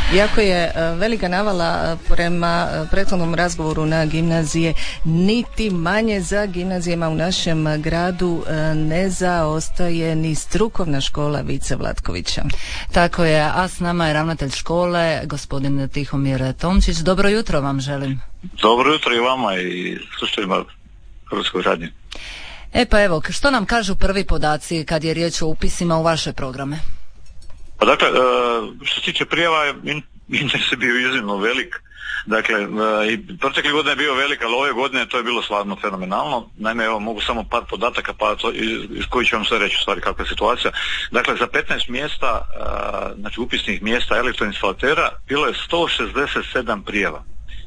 Iako je velika navala prema prethodnom razgovoru na gimnazije, niti manje za gimnazijama u našem gradu ne zaostaje ni strukovna škola Vice Vlatkovića. Tako je, a s nama je ravnatelj škole, gospodin Tihomir Tomčić. Dobro jutro vam želim. Dobro jutro i vama i slušateljima Hrvatskog radija. Pa evo, što nam kažu prvi podaci kad je riječ o upisima u vaše programe? Pa dakle, što se tiče prijava, interes je bio iznimno velik. Dakle, i protekle godine je bio velik, ali ove godine to je bilo stvarno fenomenalno. Naime, evo, mogu samo par podataka, pa to, iz koji ću vam sve reći u stvari kakva je situacija. Dakle, za 15 mjesta, znači upisnih mjesta elektroinstalatera, bilo je 167 prijava.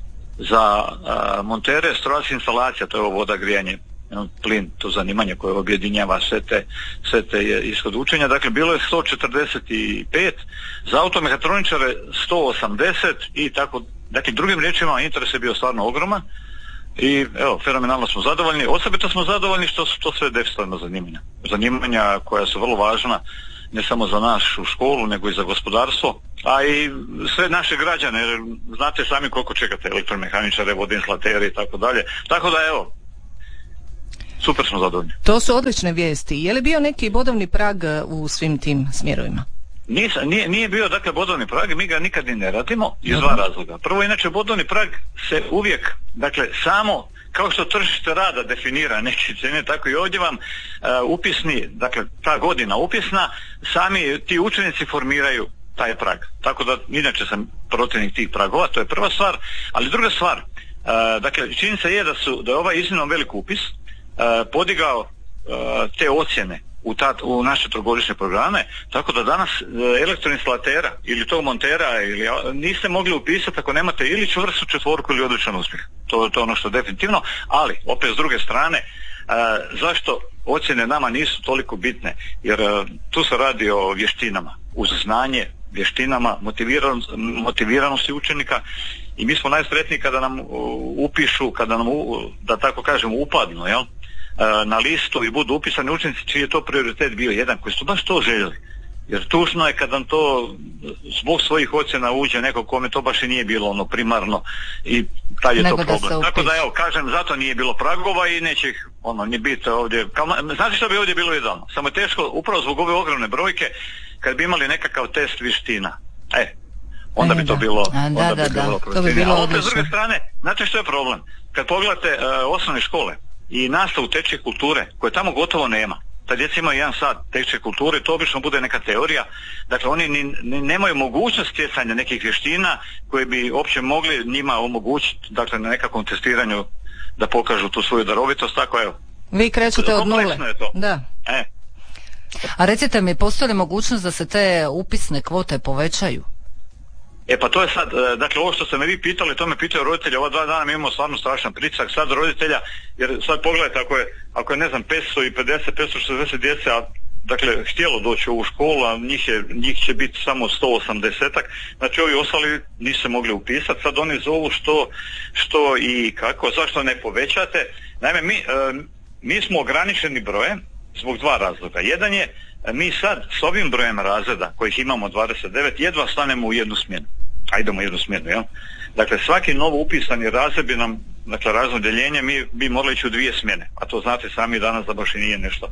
Za montere strojarskih instalacija, to je ovo voda, grijanje, plin, to zanimanje koje objedinjava sve te ishod učenja, dakle bilo je 145, za automehatroničare 180 i tako, dakle drugim riječima interes je bio stvarno ogroman i evo, fenomenalno smo zadovoljni. Osobito smo zadovoljni što su to sve deficitarna zanimanja koja su vrlo važna ne samo za našu školu nego i za gospodarstvo, a i sve naše građane, jer znate sami koliko čekate elektromehaničare, vodoinstalatere i tako dalje, tako da evo, super smo zadovoljni. To su odlične vijesti. Je li bio neki bodovni prag u svim tim smjerovima? Nije bio dakle bodovni prag, mi ga nikad ni ne radimo iz dva razloga. Prvo, inače bodovni prag se uvijek, dakle samo kao što tržište rada definira neke cijene, tako i ovdje vam upisni, dakle ta godina upisna, sami ti učenici formiraju taj prag. Tako da inače sam protivnik tih pragova, to je prva stvar, ali druga stvar, dakle činjenica je da je ovaj iznimno velik upis podigao te ocjene u naše trogodišnje programe, tako da danas elektroinstalatera ili tog montera ili niste mogli upisati ako nemate ili čvrstu četvorku ili odličan uspjeh. To je ono što definitivno, ali opet s druge strane, zašto ocjene nama nisu toliko bitne? Jer tu se radi o vještinama, uz znanje, vještinama, motiviranosti učenika i mi smo najsretniji kada nam upišu, kada nam, da tako kažem, upadnu, jel? Na listu i budu upisani učenici čiji je to prioritet bio jedan, koji su baš to željeli. Jer tužno je kada nam to zbog svojih ocjena uđe neko kome to baš i nije bilo ono primarno i taj je to problem. Tako da evo, kažem, zato nije bilo pragova i neće ih ni biti ovdje. Znate što bi ovdje bilo idealno? Samo je teško, upravo zbog ove ogromne brojke, kad bi imali nekakav test vještina. Onda bi to bilo bilo a opet s druge strane, znate što je problem? Kad pogledate osnovne škole i nastavu tečne kulture, koje tamo gotovo nema. Ta djeca imaju 1 sat tečne kulture, to obično bude neka teorija. Dakle, oni nemaju mogućnost stjecanja nekih vještina koje bi uopće mogli njima omogućiti, dakle, na nekakvom testiranju da pokažu tu svoju darovitost, tako evo. Vi krećete od nule. Da. A recite mi, postoji li mogućnost da se te upisne kvote povećaju? Pa to je sad, dakle ovo što ste me vi pitali, to me pitaju roditelji, ova 2 dana mi imamo stvarno strašan pritisak sad roditelja, jer sad pogledajte, ako je ne znam 550, 560 djece, a dakle htjelo doći u ovu školu, a njih će biti samo 180-ak, znači ovi ostali nisu se mogli upisati, sad oni zovu što i kako, zašto ne povećate. Naime, mi smo ograničeni brojem zbog 2 razloga. Jedan je, mi sad s ovim brojem razreda kojih imamo 29 jedva stanemo u jednu smjenu. Idemo u jednu smjenu, jel? Dakle, svaki novo upisani razred bi nam, dakle razno deljenje, mi bi morali ići u 2 smjene, a to znate sami danas da baš i nije nešto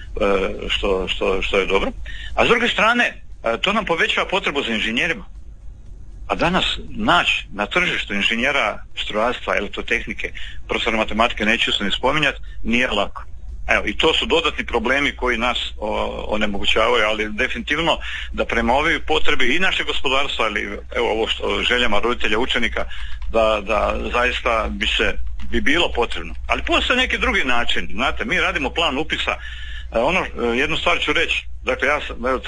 što je dobro. A s druge strane, to nam povećava potrebu za inženjerima. A danas naći na tržištu inženjera strojarstva, elektrotehnike, profesora matematike, neću se ni spominjati, nije lako. Evo, i to su dodatni problemi koji nas onemogućavaju, ali definitivno da prema ovoj potrebi i naše gospodarstva, ali evo ovo što željama roditelja, učenika, da zaista bi bilo potrebno. Ali postoje neki drugi način, znate, mi radimo plan upisa, jednu stvar ću reći, dakle ja sam, evo,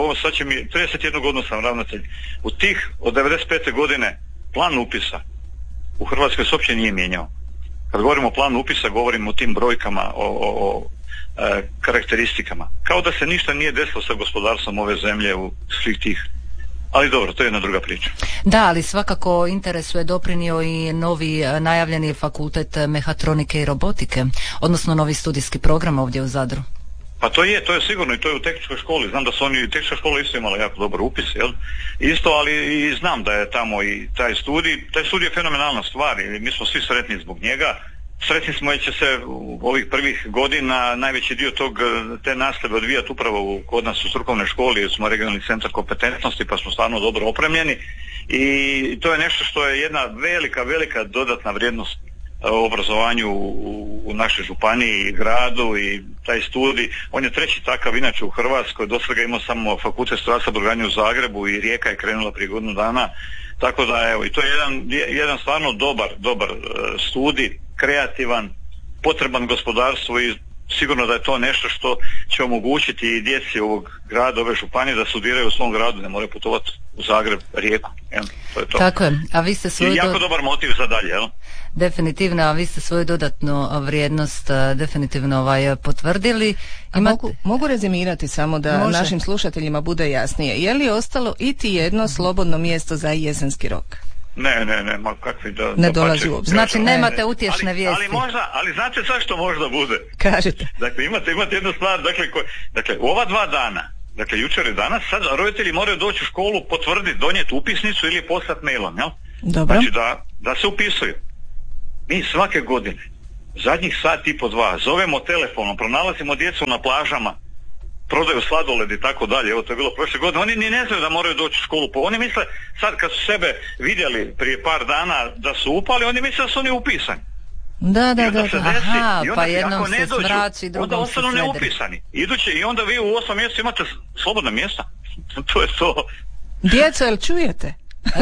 31 godinu sam ravnatelj, od 95. godine plan upisa u Hrvatskoj se uopće nije mijenjao. Kad govorimo o planu upisa, govorimo o tim brojkama, o karakteristikama. Kao da se ništa nije desilo sa gospodarstvom ove zemlje u svih tih. Ali dobro, to je jedna druga priča. Da, ali svakako interesu je doprinio i novi najavljeni fakultet mehatronike i robotike, odnosno novi studijski program ovdje u Zadru. Pa to je sigurno i to je u tehničkoj školi. Znam da su oni, tehnička škola isto imala jako dobar upis, jel? Isto, ali i znam da je tamo i taj studij je fenomenalna stvar i mi smo svi sretni zbog njega. Sretni smo jer će se u ovih prvih godina najveći dio te nastave odvijati upravo kod nas u strukovnoj školi, jer smo regionalni centar kompetentnosti pa smo stvarno dobro opremljeni i to je nešto što je jedna velika dodatna vrijednost obrazovanju u našoj županiji i gradu i taj studij. On je treći takav inače u Hrvatskoj, do svega imao samo fakultet strojarstva brodogradnje u Zagrebu i Rijeka je krenula prije godinu dana, tako da evo i to je jedan stvarno dobar studij, kreativan, potreban gospodarstvu i sigurno da je to nešto što će omogućiti i djeci ovog grada, ove županije da studiraju u svom gradu, ne moraju putovati u Zagreb, Rijeku. To je to. Tako je, a vi ste svoju... I jako dobar motiv za dalje, jel? Definitivno, a vi ste svoju dodatnu vrijednost definitivno potvrdili. Mogu rezimirati samo da našim slušateljima bude jasnije. Je li ostalo iti jedno slobodno mjesto za jesenski rok? Ne, ma kakvi da... Ne dolazi u obzir. Znači nemate utješne vijesti. Ali znate zašto možda bude? Kažete. Dakle, imate jednu stvar, dakle, u ova 2 dana, dakle, jučer i danas, sad roditelji moraju doći u školu, potvrditi, donijeti upisnicu ili poslati mailom, jel? Dobro. Znači da se upisuju. Mi svake godine, zadnjih sat i po 2, zovemo telefonom, pronalazimo djecu na plažama, prodaju sladoled i tako dalje, evo to je bilo prošle godine, oni ni ne znaju da moraju doći u školu, oni misle, sad kad su sebe vidjeli prije par dana da su upali, oni misle da su oni upisani. Da. Aha, pa jednom se smrači, drugom onda ostanu neupisani. Iduće, i onda vi u 8 mjesecu imate slobodna mjesta. To je to. Djeco, jel čujete?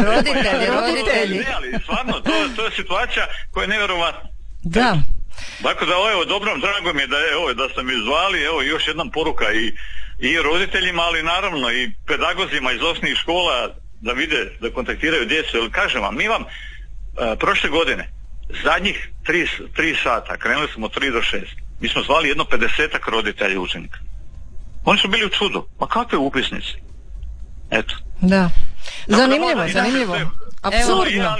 Roditelji. Ne, ali stvarno, to je situacija koja je nevjerovatna. Da. Dakle, drago mi je da ste mi zvali, evo još jedna poruka i roditeljima, ali naravno i pedagozima iz osnovnih škola da vide, da kontaktiraju djecu, jer kažem vam, mi vam prošle godine zadnjih 3 sata, krenuli smo od 3 do 6, mi smo zvali jedno 50-ak roditelja i učenika. Oni su bili u čudu, ma kakve upisnici? Eto. Da. Zanimljivo. Apsurdno.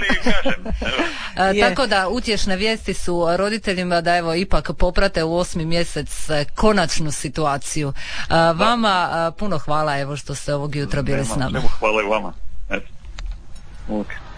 Tako da utješne vijesti su roditeljima da evo ipak poprate u 8. mjesec konačnu situaciju. Vama puno hvala evo što ste ovog jutra bili s nama. Hvala i vama. Eto. Okay.